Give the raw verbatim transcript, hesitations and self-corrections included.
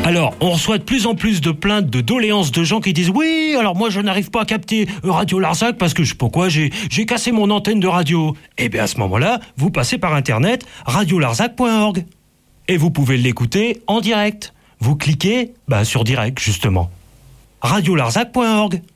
Alors, on reçoit de plus en plus de plaintes, de doléances de gens qui disent « Oui, alors moi je n'arrive pas à capter Radio Larzac parce que je sais pas quoi, j'ai, j'ai cassé mon antenne de radio. » Eh bien à ce moment-là, vous passez par internet radio larzac point org et vous pouvez l'écouter en direct. Vous cliquez bah, sur direct justement. radio larzac point org